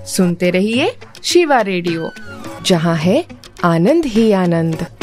सुनते रहिए शिवा रेडियो, जहाँ है आनंद ही आनंद।